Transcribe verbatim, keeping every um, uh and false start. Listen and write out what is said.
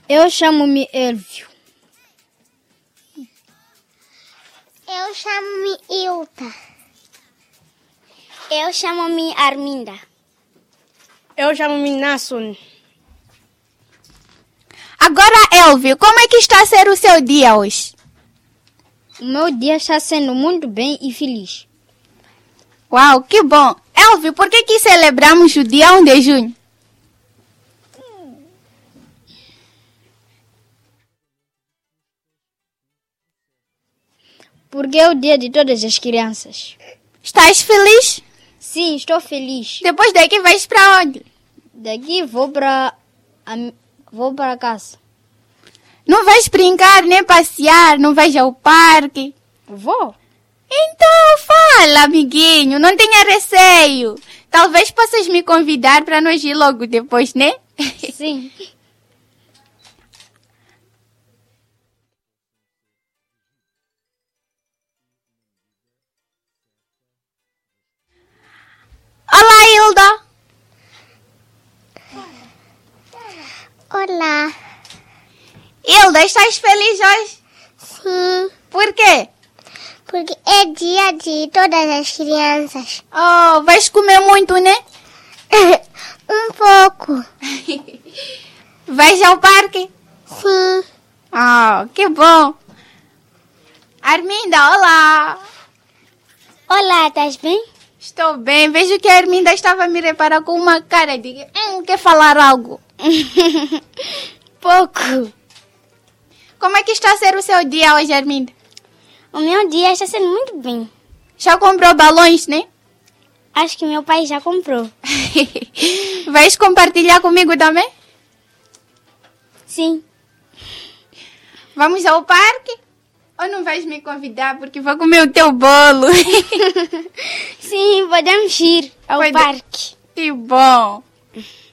Eu chamo-me Elvio. Eu chamo-me Ilta. Eu chamo-me Arminda. Eu chamo-me Nassun. Agora, Elvio, como é que está a ser o seu dia hoje? O meu dia está sendo muito bem e feliz. Uau, que bom! Elvio, por que que celebramos o dia um de junho? Porque é o dia de todas as crianças. Estás feliz? Sim, estou feliz. Depois daqui vais para onde? Daqui vou para vou para casa. Não vais brincar, nem passear, não vais ao parque? Vou. Então fala, amiguinho, não tenha receio. Talvez possas me convidar para nós ir logo depois, né? Sim. Olá, Hilda. Olá. Hilda, estás feliz hoje? Sim, Por quê? porque é dia de todas as crianças. Oh, vais comer muito, né? Um pouco. Vais ao parque? Sim. Oh, que bom. Arminda, olá. Olá, estás bem? Estou bem. Vejo que a Arminda estava a me reparar com uma cara de... Hum, quer falar algo? Pouco. Como é que está a ser o seu dia hoje, Arminda? O meu dia está sendo muito bem. Já comprou balões, né? Acho que meu pai já comprou. Vais compartilhar comigo também? Sim. Vamos ao parque? Ou não vais me convidar porque vou comer o teu bolo? Sim, podemos ir ao Pode- parque. Que bom.